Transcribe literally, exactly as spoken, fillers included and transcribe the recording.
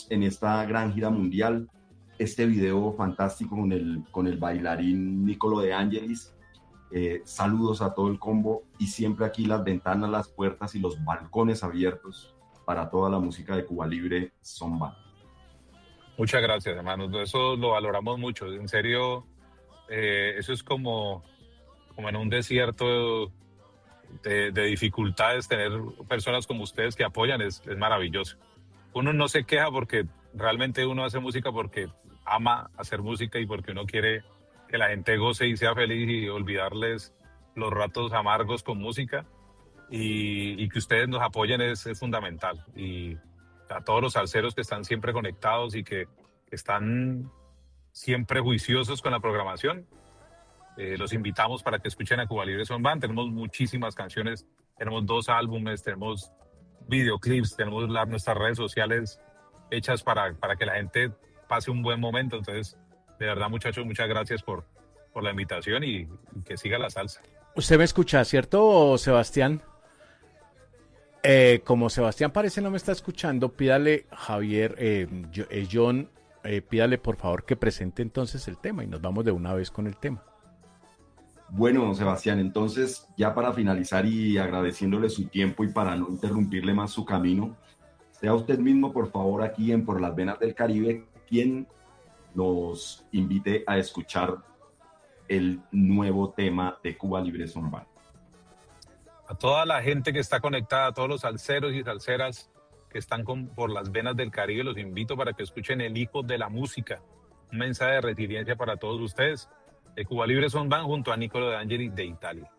seguirnos en esta gran gira mundial. Este video fantástico con el, con el bailarín Nicolo De Angelis. Eh, saludos a todo el combo y siempre aquí las ventanas, las puertas y los balcones abiertos para toda la música de Cuba Libre Son Band. Muchas gracias, hermanos. Eso lo valoramos mucho. En serio, eh, eso es como, como en un desierto de, de dificultades. Tener personas como ustedes que apoyan es, es maravilloso. Uno no se queja porque realmente uno hace música porque ama hacer música y porque uno quiere que la gente goce y sea feliz y olvidarles los ratos amargos con música. Y, y que ustedes nos apoyen es, es fundamental. Y a todos los salseros que están siempre conectados y que, que están siempre juiciosos con la programación, eh, los invitamos para que escuchen a Cuba Libre Son Band. Tenemos muchísimas canciones, tenemos dos álbumes, tenemos videoclips, tenemos la, nuestras redes sociales hechas para, para que la gente pase un buen momento. Entonces, de verdad, muchachos, muchas gracias por, por la invitación y, y que siga la salsa. Usted me escucha, ¿cierto, Sebastián? Eh, como Sebastián parece no me está escuchando, pídale, Javier, eh, yo, eh, John, eh, pídale por favor que presente entonces el tema y nos vamos de una vez con el tema. Bueno, Sebastián, entonces ya para finalizar y agradeciéndole su tiempo y para no interrumpirle más su camino, sea usted mismo por favor aquí en Por las Venas del Caribe quien nos invite a escuchar el nuevo tema de Cuba Libre Son Band. A toda la gente que está conectada, a todos los salseros y salseras que están con, por las venas del Caribe, los invito para que escuchen El Hijo de la Música, un mensaje de resiliencia para todos ustedes, de Cuba Libre Son Band junto a Nicolo De Angelis de Italia.